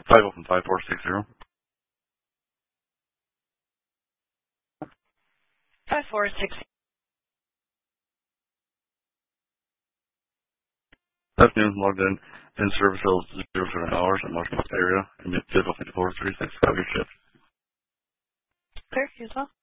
5 open 5460. 5460. Afternoon, logged in service till 07 hours at Marshall area, and mid-vehicle 5436. Have your shift. Clear, as well.